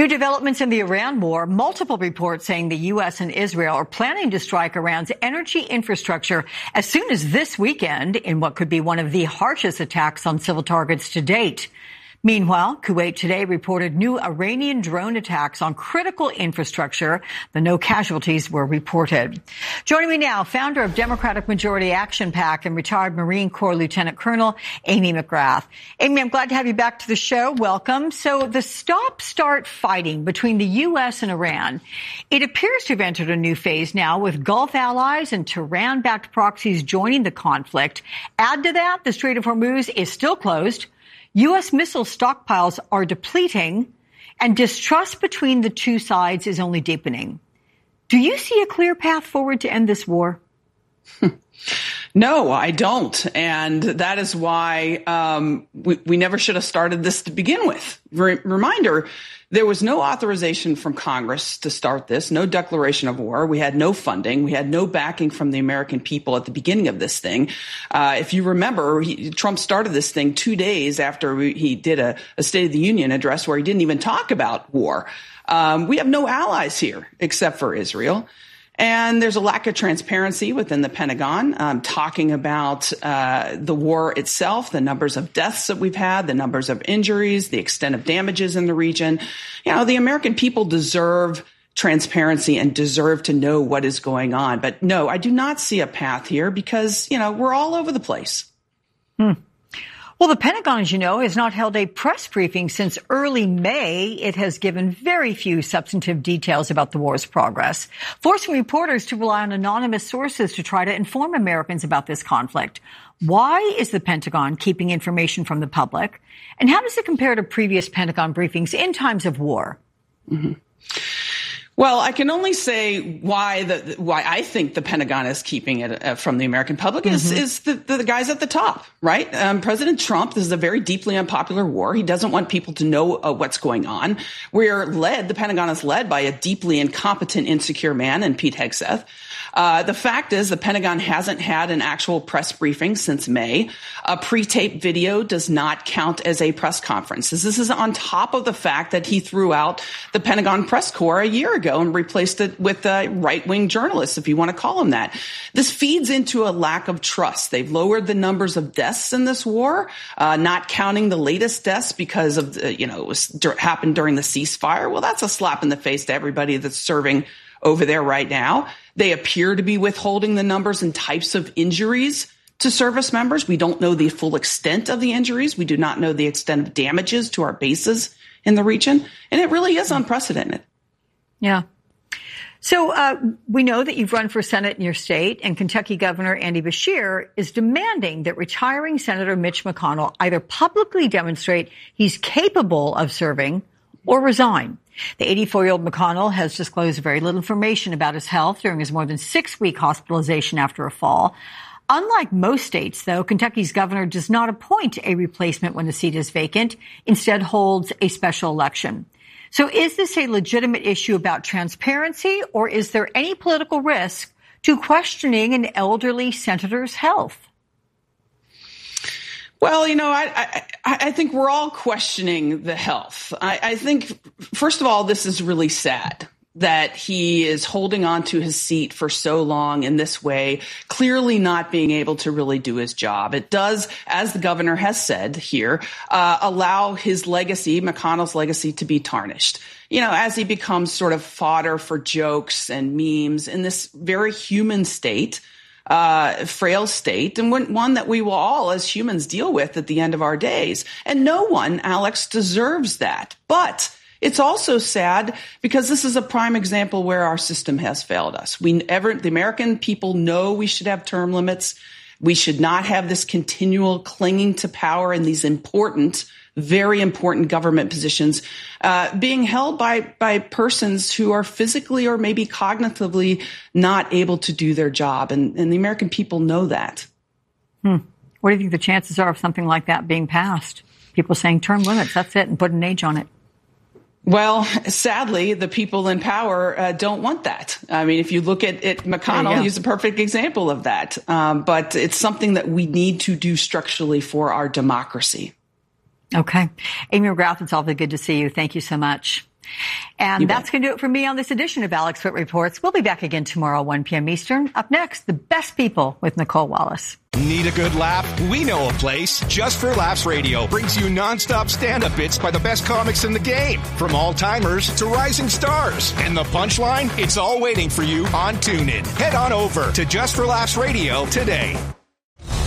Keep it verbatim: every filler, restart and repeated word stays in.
New developments in the Iran war, multiple reports saying the U S and Israel are planning to strike Iran's energy infrastructure as soon as this weekend in what could be one of the harshest attacks on civil targets to date. Meanwhile, Kuwait today reported new Iranian drone attacks on critical infrastructure, though no casualties were reported. Joining me now, founder of Democratic Majority Action PAC and retired Marine Corps Lieutenant Colonel Amy McGrath. Amy, I'm glad to have you back to the show. Welcome. So the stop-start fighting between the U S and Iran, it appears to have entered a new phase now with Gulf allies and Tehran-backed proxies joining the conflict. Add to that, the Strait of Hormuz is still closed. U S missile stockpiles are depleting, and distrust between the two sides is only deepening. Do you see a clear path forward to end this war? No, I don't. And that is why um, we, we never should have started this to begin with. Re- reminder, there was no authorization from Congress to start this, no declaration of war. We had no funding. We had no backing from the American people at the beginning of this thing. Uh, if you remember, he, Trump started this thing two days after we, he did a, a State of the Union address where he didn't even talk about war. Um, we have no allies here except for Israel. And there's a lack of transparency within the Pentagon, um, talking about uh, the war itself, the numbers of deaths that we've had, the numbers of injuries, the extent of damages in the region. You know, the American people deserve transparency and deserve to know what is going on. But no, I do not see a path here because, you know, we're all over the place. Hmm. Well, the Pentagon, as you know, has not held a press briefing since early May. It has given very few substantive details about the war's progress, forcing reporters to rely on anonymous sources to try to inform Americans about this conflict. Why is the Pentagon keeping information from the public? And how does it compare to previous Pentagon briefings in times of war? Mm-hmm. Well, I can only say why the why I think the Pentagon is keeping it uh, from the American public is mm-hmm. is the, the guys at the top, right? Um, President Trump, this is a very deeply unpopular war. He doesn't want people to know uh, what's going on. We're led, the Pentagon is led by a deeply incompetent, insecure man in Pete Hegseth. Uh, the fact is the Pentagon hasn't had an actual press briefing since May. A pre-taped video does not count as a press conference. This is on top of the fact that he threw out the Pentagon press corps a year ago and replaced it with uh, right-wing journalists, if you want to call them that. This feeds into a lack of trust. They've lowered the numbers of deaths in this war, uh, not counting the latest deaths because of, uh, you know, it was dur- happened during the ceasefire. Well, that's a slap in the face to everybody that's serving over there right now. They appear to be withholding the numbers and types of injuries to service members. We don't know the full extent of the injuries. We do not know the extent of damages to our bases in the region. And it really is unprecedented. Yeah. So uh, we know that you've run for Senate in your state, and Kentucky Governor Andy Beshear is demanding that retiring Senator Mitch McConnell either publicly demonstrate he's capable of serving or resign. The eighty-four-year-old McConnell has disclosed very little information about his health during his more than six-week hospitalization after a fall. Unlike most states, though, Kentucky's governor does not appoint a replacement when the seat is vacant, instead holds a special election. So is this a legitimate issue about transparency, or is there any political risk to questioning an elderly senator's health? Well, you know, I, I, I think we're all questioning the health. I, I think, first of all, this is really sad that he is holding on to his seat for so long in this way, clearly not being able to really do his job. It does, as the governor has said here, uh, allow his legacy, McConnell's legacy, to be tarnished. You know, as he becomes sort of fodder for jokes and memes in this very human state, uh, frail state, and one that we will all as humans deal with at the end of our days. And no one, Alex, deserves that. But it's also sad because this is a prime example where our system has failed us. We ever, the American people know we should have term limits. We should not have this continual clinging to power in these important, very important government positions, uh, being held by, by persons who are physically or maybe cognitively not able to do their job. And, and the American people know that. Hmm. What do you think the chances are of something like that being passed? People saying term limits, that's it, and put an age on it. Well, sadly, the people in power uh, don't want that. I mean, if you look at, at McConnell, he's a perfect example of that. Um, but it's something that we need to do structurally for our democracy. Okay. Amy McGrath, it's always good to see you. Thank you so much. And You that's bet. going to do it for me on this edition of Alex Witt Reports. We'll be back again tomorrow, one p.m. Eastern. Up next, The Best People with Nicole Wallace. Need a good laugh? We know a place. Just for Laughs Radio brings you nonstop stand-up bits by the best comics in the game. From all-timers to rising stars. And the punchline? It's all waiting for you on TuneIn. Head on over to Just for Laughs Radio today.